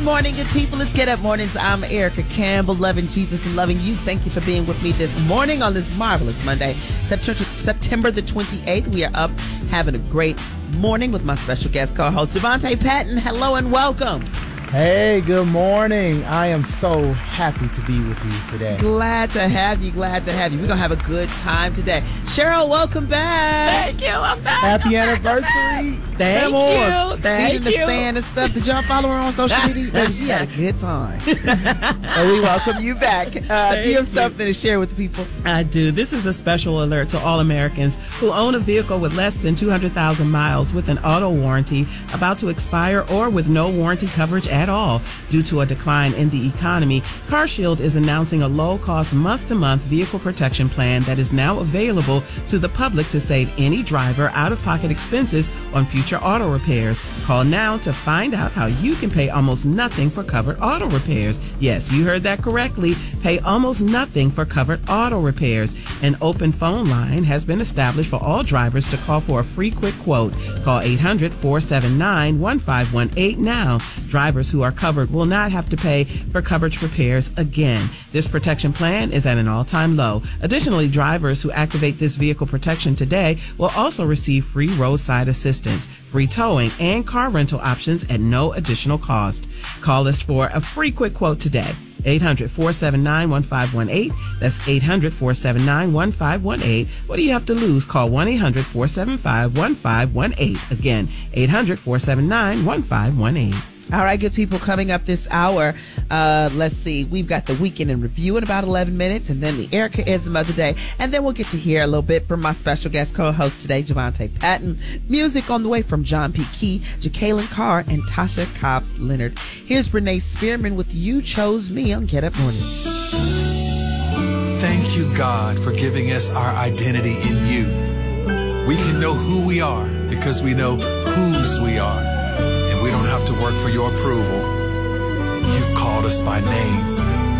morning, good people. It's Get Up Mornings. I'm Erica Campbell, loving Jesus and loving you. Thank you for being with me this morning on this marvelous Monday, September the 28th. We are up having a great morning with my special guest co-host, Javante Patton. Hello and welcome. Hey, good morning. I am so happy to be with you today. Glad to have you. We're going to have a good time today. Cheryl, welcome back. Thank you. I'm back. Happy anniversary. Thank you. Thank you. In the sand and stuff. Did y'all follow her on social media? Baby, she had a good time. And we welcome you back. Do you have something to share with the people? I do. This is a special alert to all Americans who own a vehicle with less than 200,000 miles with an auto warranty about to expire or with no warranty coverage at all due to a decline in the economy. CarShield is announcing a low-cost month-to-month vehicle protection plan that is now available to the public to save any driver out-of-pocket expenses on future auto repairs. Call now to find out how you can pay almost nothing for covered auto repairs. Yes, you heard that correctly. Pay almost nothing for covered auto repairs. An open phone line has been established for all drivers to call for a free quick quote. Call 800-479-1518 now. Drivers who are covered will not have to pay for coverage repairs again. This protection plan is at an all-time low. Additionally, drivers who activate this vehicle protection today will also receive free roadside assistance, free towing, and car rental options at no additional cost. Call us for a free quick quote today. 800-479-1518. That's 800-479-1518. What do you have to lose? Call 1-800-475-1518. Again, 800-479-1518. All right, good people, coming up this hour, let's see, we've got the Weekend in Review in about 11 minutes, and then the Erica Ism of the day, and then we'll get to hear a little bit from my special guest co-host today, Javante Patton. Music on the way from John P. Key, Jacqueline Carr, and Tasha Cobbs Leonard. Here's Renee Spearman with You Chose Me on Get Up Morning. Thank you, God, for giving us our identity in you. We can know who we are because we know whose we are. We don't have to work for your approval. You've called us by name.